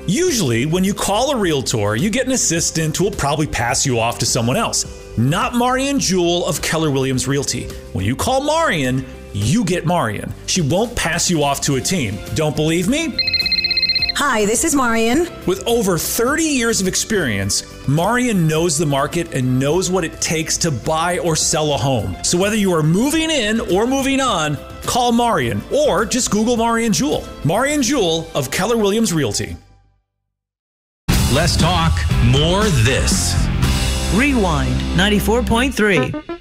Usually, when you call a realtor, you get an assistant who will probably pass you off to someone else. Not Marian Jewell of Keller Williams Realty. When you call Marian, you get Marian. She won't pass you off to a team. Don't believe me? Hi, this is Marian. With over 30 years of experience, Marian knows the market and knows what it takes to buy or sell a home. So whether you are moving in or moving on, call Marian or just Google Marian Jewell. Marian Jewell of Keller Williams Realty. Less talk, more this. Rewind 94.3.